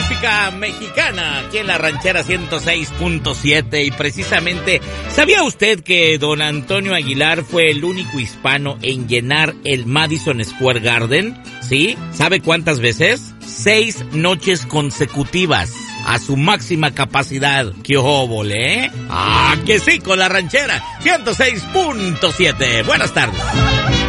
música mexicana aquí en la Ranchera 106.7. Y precisamente, ¿sabía usted que don Antonio Aguilar fue el único hispano en llenar el Madison Square Garden? ¿Sí? ¿Sabe cuántas veces? 6 noches consecutivas a su máxima capacidad. ¡Qué óvole, eh! ¡Ah, que sí! Con la Ranchera 106.7. Buenas tardes.